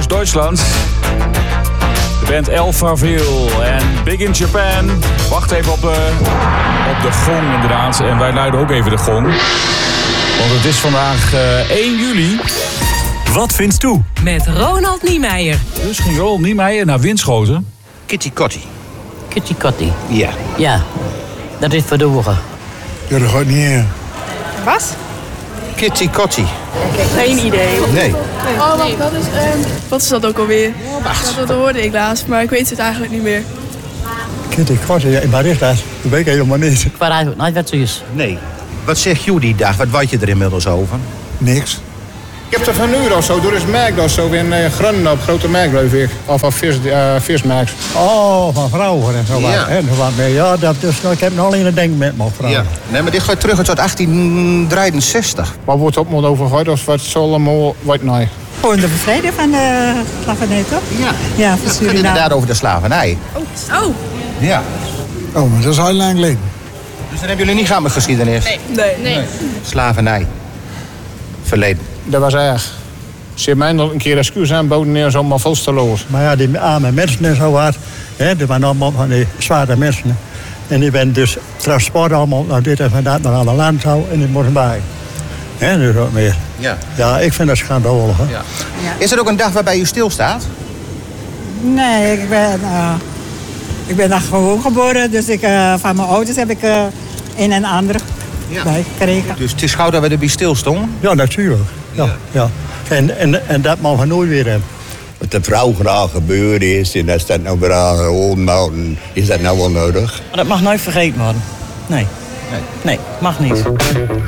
Duitsland. De band Alphaville en Big in Japan. Wacht even op de gong inderdaad. En wij luiden ook even de gong. Want het is vandaag 1 juli. Wat vindt toe? Met Ronald Niemeyer. Dus ging Ronald Niemeyer naar Winschoten. Kitty Kotti. Kitty Kotti. Ja. Ja, dat is verdoren. Ja, dat gaat niet in. Wat? Kitty Kotti. Geen idee. Nee. Oh, wacht, dat is... Wat is dat ook alweer? Wacht. Dat hoorde ik laatst, maar ik weet het eigenlijk niet meer. Kitty Kotti, ja, waar is dat? Dat weet ik helemaal niet. Ik weet eigenlijk niet wat ze is. Nee. Wat zegt jou die dag? Wat weet je er inmiddels over? Niks. Ik heb er van een uur of zo, door is merk dat zo in Groningen op Grote Merk geloof ik. Of vismerk. Oh, van vrouwen en zo. Ja. Ja, ik heb nog alleen een denk met mijn vrouw. Ja. Nee, maar dit gaat terug tot 1863. Wat wordt op moet over gehad of wat zal allemaal wat nee? Gewoon de bevrijding van de slavernij, toch? Ja. Ja, van Het gaat Suriname. inderdaad over de slavernij. Oh. Ja. Oh, maar dat is heel lang geleden. Dus dan hebben jullie niet gaan met geschiedenis? Nee. Slavernij. Verleden. Dat was erg. Ze hebben mij nog een keer excuus aanboden en zo maar volsteloos. Maar ja, die arme mensen en zo wat. Die waren allemaal van die zware mensen. En die ben dus transport allemaal naar dit en van dat naar alle land zo. En die moesten bij. Dus ook meer. Ja. Ja, ik vind dat schandalig. Hè? Ja. Is er ook een dag waarbij u stilstaat? Nee, ik ben daar gewoon geboren. Dus van mijn ouders heb ik een en ander bij gekregen. Dus het is gauw dat we erbij stilstonden? Ja, natuurlijk. Ja. En dat mag we nooit weer hebben. Wat de vrouw graag gebeurd is en als dat nou graag gewoon is dat nou wel nodig? Maar dat mag nooit vergeten worden. Nee, mag niet.